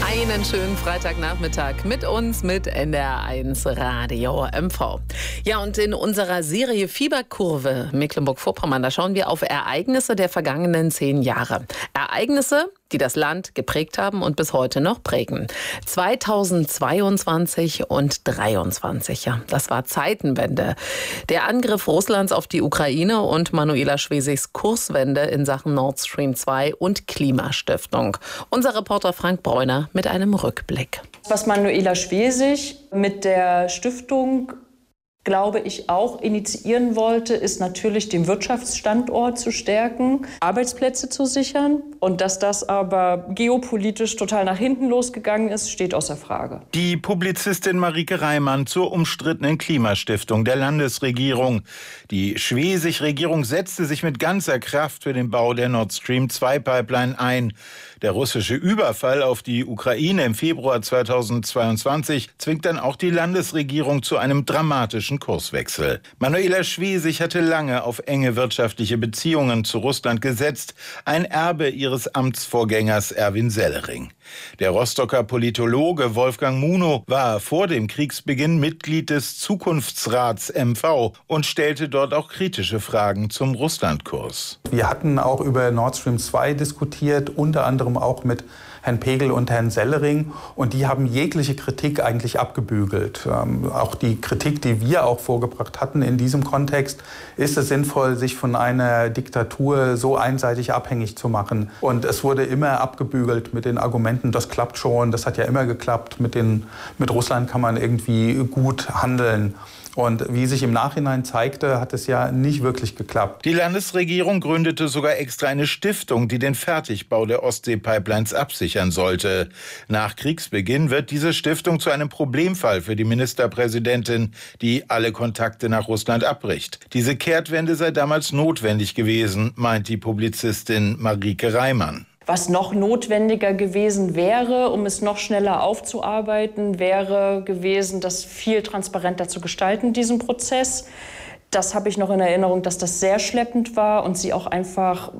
Einen schönen Freitagnachmittag mit uns, mit NDR1 Radio MV. Ja, und in unserer Serie Fieberkurve Mecklenburg-Vorpommern, da schauen wir auf Ereignisse der vergangenen 10 Jahre. Ereignisse, die das Land geprägt haben und bis heute noch prägen. 2022 und 2023, ja, das war Zeitenwende. Der Angriff Russlands auf die Ukraine und Manuela Schwesigs Kurswende in Sachen Nord Stream 2 und Klimastiftung. Unser Reporter Frank Bräuner mit einem Rückblick. Was Manuela Schwesig mit der Stiftung, glaube ich, auch initiieren wollte, ist natürlich den Wirtschaftsstandort zu stärken, Arbeitsplätze zu sichern. Und dass das aber geopolitisch total nach hinten losgegangen ist, steht außer Frage. Die Publizistin Marieke Reimann zur umstrittenen Klimastiftung der Landesregierung. Die Schwesig-Regierung setzte sich mit ganzer Kraft für den Bau der Nord Stream 2 Pipeline ein. Der russische Überfall auf die Ukraine im Februar 2022 zwingt dann auch die Landesregierung zu einem dramatischen Kurswechsel. Manuela Schwesig hatte lange auf enge wirtschaftliche Beziehungen zu Russland gesetzt, ein Erbe ihres Amtsvorgängers Erwin Sellering. Der Rostocker Politologe Wolfgang Munow war vor dem Kriegsbeginn Mitglied des Zukunftsrats MV und stellte dort auch kritische Fragen zum Russlandkurs. Wir hatten auch über Nord Stream 2 diskutiert, unter anderem auch mit Herrn Pegel und Herrn Sellering. Und die haben jegliche Kritik eigentlich abgebügelt. Auch die Kritik, die wir auch vorgebracht hatten in diesem Kontext, ist es sinnvoll, sich von einer Diktatur so einseitig abhängig zu machen. Und es wurde immer abgebügelt mit den Argumenten, das klappt schon, das hat ja immer geklappt, mit Russland kann man irgendwie gut handeln. Und wie sich im Nachhinein zeigte, hat es ja nicht wirklich geklappt. Die Landesregierung gründete sogar extra eine Stiftung, die den Fertigbau der Ostsee-Pipelines absichern sollte. Nach Kriegsbeginn wird diese Stiftung zu einem Problemfall für die Ministerpräsidentin, die alle Kontakte nach Russland abbricht. Diese Kehrtwende sei damals notwendig gewesen, meint die Publizistin Marieke Reimann. Was noch notwendiger gewesen wäre, um es noch schneller aufzuarbeiten, wäre gewesen, das viel transparenter zu gestalten, diesen Prozess. Das habe ich noch in Erinnerung, dass das sehr schleppend war und sie auch einfach,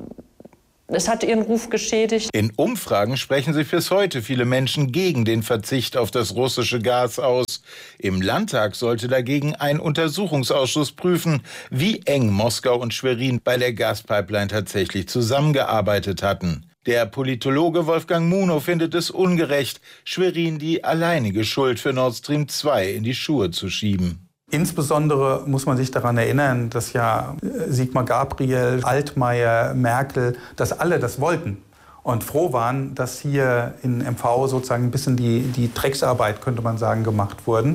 es hat ihren Ruf geschädigt. In Umfragen sprechen sich bis heute viele Menschen gegen den Verzicht auf das russische Gas aus. Im Landtag sollte dagegen ein Untersuchungsausschuss prüfen, wie eng Moskau und Schwerin bei der Gaspipeline tatsächlich zusammengearbeitet hatten. Der Politologe Wolfgang Munow findet es ungerecht, Schwerin die alleinige Schuld für Nord Stream 2 in die Schuhe zu schieben. Insbesondere muss man sich daran erinnern, dass ja Sigmar Gabriel, Altmaier, Merkel, dass alle das wollten und froh waren, dass hier in MV sozusagen ein bisschen die Drecksarbeit, könnte man sagen, gemacht wurde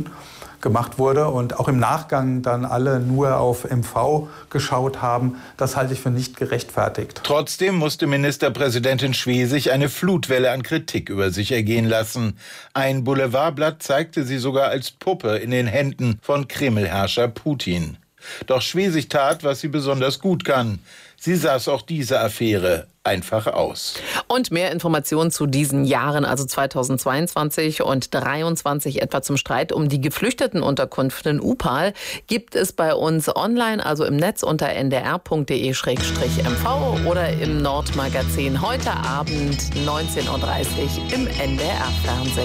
und auch im Nachgang dann alle nur auf MV geschaut haben, das halte ich für nicht gerechtfertigt. Trotzdem musste Ministerpräsidentin Schwesig eine Flutwelle an Kritik über sich ergehen lassen. Ein Boulevardblatt zeigte sie sogar als Puppe in den Händen von Kremlherrscher Putin. Doch Schwesig tat, was sie besonders gut kann. Sie saß auch diese Affäre einfach aus. Und mehr Informationen zu diesen Jahren, also 2022 und 2023, etwa zum Streit um die Geflüchtetenunterkunft in Upal, gibt es bei uns online, also im Netz unter ndr.de/mv oder im Nordmagazin heute Abend 19:30 Uhr im NDR-Fernsehen.